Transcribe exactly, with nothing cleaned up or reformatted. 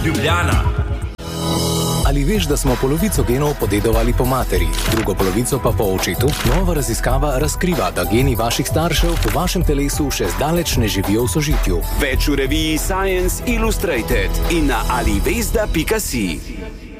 Ljubljana. Ali veš, da smo polovico genov podedovali po materi, drugo polovico pa po očetu? Nova raziskava razkriva, da geni vaših staršev v vašem telesu še zdaleč ne živijo v sožitju. Več v reviji Science Illustrated in na alivesda pika si.